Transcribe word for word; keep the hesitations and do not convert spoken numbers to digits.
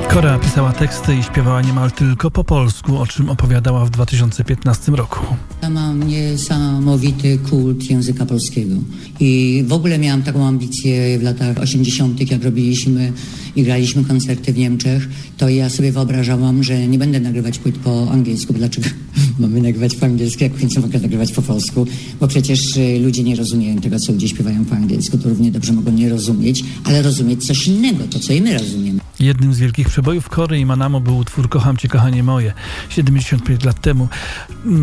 Korea pisała teksty i śpiewała niemal tylko po polsku, o czym opowiadała w dwa tysiące piętnastym roku. Ja mam niesamowity kult języka polskiego i w ogóle miałam taką ambicję w latach osiemdziesiątych, jak robiliśmy i graliśmy koncerty w Niemczech, to ja sobie wyobrażałam, że nie będę nagrywać płyt po angielsku. Dlaczego mamy nagrywać po angielsku, jak w końcu mogę nagrywać po polsku? Bo przecież ludzie nie rozumieją tego, co ludzie śpiewają po angielsku, to równie dobrze mogą nie rozumieć, ale rozumieć coś innego, to co i my rozumiemy. Jednym z wielkich przebojów Korei Manamo był utwór Kocham Cię, kochanie moje, siedemdziesiąt pięć lat temu.